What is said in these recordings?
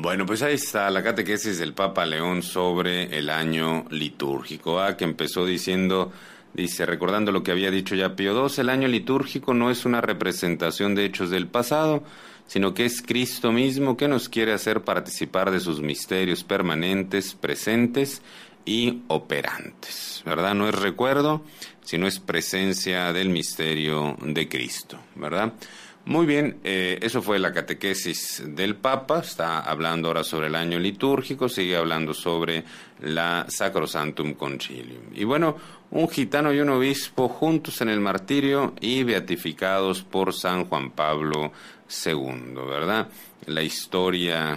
Bueno, pues ahí está la catequesis del Papa León sobre el año litúrgico, que empezó diciendo, dice, recordando lo que había dicho ya Pío II, el año litúrgico no es una representación de hechos del pasado, sino que es Cristo mismo que nos quiere hacer participar de sus misterios permanentes, presentes y operantes, ¿verdad? No es recuerdo, sino es presencia del misterio de Cristo, ¿verdad? Muy bien, eso fue la catequesis del Papa. Está hablando ahora sobre el año litúrgico, sigue hablando sobre la Sacrosanctum Concilium. Y bueno, un gitano y un obispo juntos en el martirio y beatificados por San Juan Pablo II, ¿verdad? La historia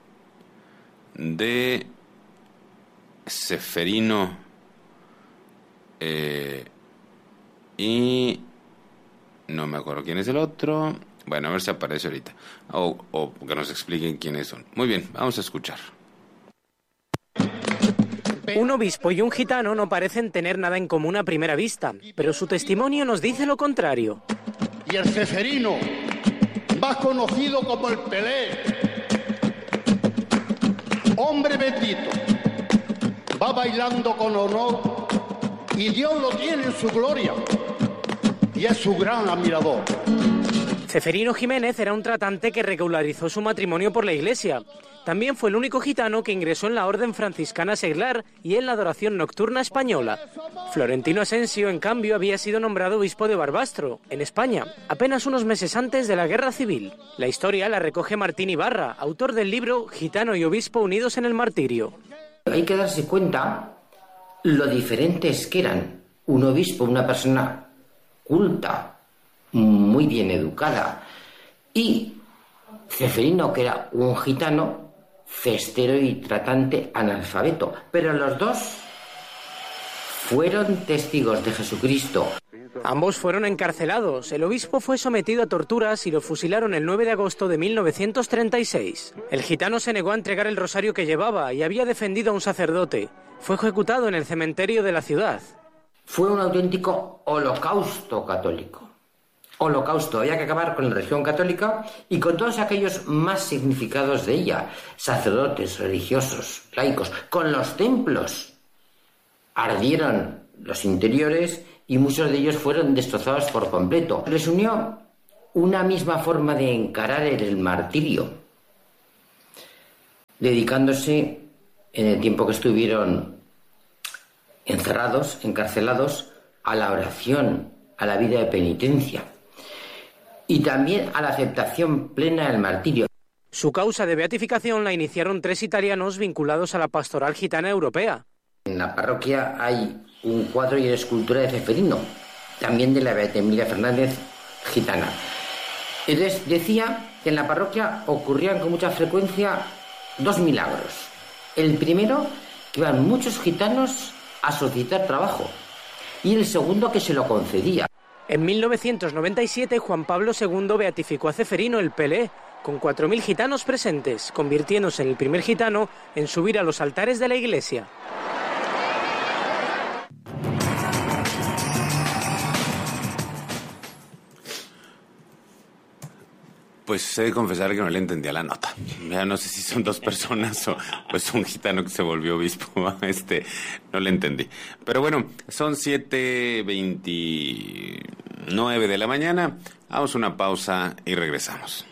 de Ceferino y no me acuerdo quién es el otro. Bueno, a ver si aparece ahorita. O que nos expliquen quiénes son. Muy bien, vamos a escuchar. Un obispo y un gitano no parecen tener nada en común a primera vista, pero su testimonio nos dice lo contrario. Y el Ceferino, más conocido como el Pelé, hombre bendito, va bailando con honor y Dios lo tiene en su gloria. Y es su gran admirador. Ceferino Jiménez era un tratante que regularizó su matrimonio por la Iglesia. También fue el único gitano que ingresó en la Orden Franciscana Seglar y en la adoración nocturna española. Florentino Asensio, en cambio, había sido nombrado obispo de Barbastro, en España, apenas unos meses antes de la Guerra Civil. La historia la recoge Martín Ibarra, autor del libro Gitano y Obispo unidos en el martirio. Hay que darse cuenta lo diferentes que eran. Un obispo, una persona culta, muy bien educada, y Ceferino, que era un gitano, festero y tratante analfabeto. Pero los dos fueron testigos de Jesucristo. Ambos fueron encarcelados. El obispo fue sometido a torturas y lo fusilaron el 9 de agosto de 1936. El gitano se negó a entregar el rosario que llevaba y había defendido a un sacerdote. Fue ejecutado en el cementerio de la ciudad. Fue un auténtico holocausto católico. Holocausto, había que acabar con la religión católica y con todos aquellos más significados de ella, sacerdotes, religiosos, laicos, con los templos. Ardieron los interiores y muchos de ellos fueron destrozados por completo. Les unió una misma forma de encarar el martirio, dedicándose en el tiempo que estuvieron encerrados, encarcelados, a la oración, a la vida de penitencia y también a la aceptación plena del martirio. Su causa de beatificación la iniciaron 3 italianos vinculados a la pastoral gitana europea. En la parroquia hay un cuadro y una escultura de Ceferino, también de la Beata Emilia Fernández, gitana. Entonces decía que en la parroquia ocurrían con mucha frecuencia 2 milagros. El primero, que iban muchos gitanos a solicitar trabajo, y el segundo, que se lo concedía. En 1997 Juan Pablo II beatificó a Ceferino el Pelé, con 4.000 gitanos presentes, convirtiéndose en el primer gitano en subir a los altares de la iglesia. Pues he de confesar que no le entendía la nota. Ya no sé si son 2 personas o pues un gitano que se volvió obispo. No le entendí. Pero bueno, son 7:29 de la mañana. Vamos a una pausa y regresamos.